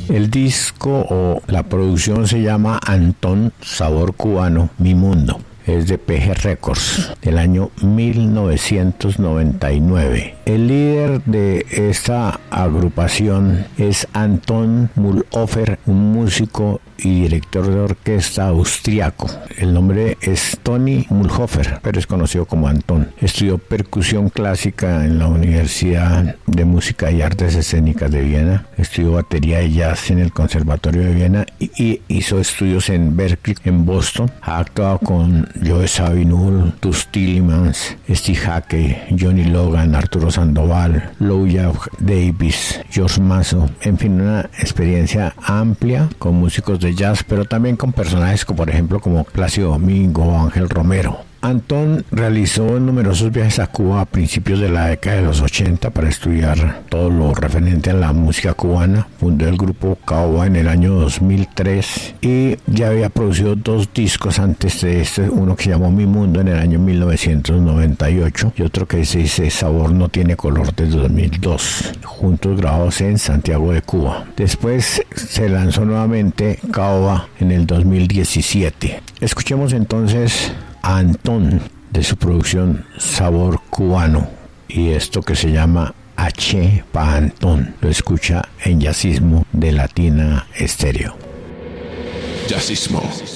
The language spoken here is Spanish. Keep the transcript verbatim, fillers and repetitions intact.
El disco o la producción se llama Antón, Sabor Cubano, Mi Mundo. Es de P G Records del año mil novecientos noventa y nueve. El líder de esta agrupación es Anton Mühlhofer, un músico y director de orquesta austriaco. El nombre es Toni Mühlhofer, pero es conocido como Anton. Estudió percusión clásica en la Universidad de Música y Artes Escénicas de Viena. Estudió batería y jazz en el Conservatorio de Viena y, y hizo estudios en Berklee, en Boston. Ha actuado con Joe Zawinul, Toots Thielemans, Steve Hackey, Johnny Logan, Arturo Sandoval, Louja Davis, George Mazo. En fin, una experiencia amplia con músicos de jazz, pero también con personajes como por ejemplo como Plácido Domingo o Ángel Romero. Antón realizó numerosos viajes a Cuba a principios de la década de los ochenta para estudiar todo lo referente a la música cubana. Fundó el grupo Caoba en el año dos mil tres y ya había producido dos discos antes de este, uno que se llamó Mi Mundo en el año mil novecientos noventa y ocho y otro que se dice Sabor No Tiene Color desde dos mil dos, juntos grabados en Santiago de Cuba. Después se lanzó nuevamente Caoba en el dos mil diecisiete. Escuchemos entonces a Antón de su producción Sabor Cubano y esto que se llama H pa' Antón. Lo escucha en Jazzismo de Latina Estéreo. Jazzismo.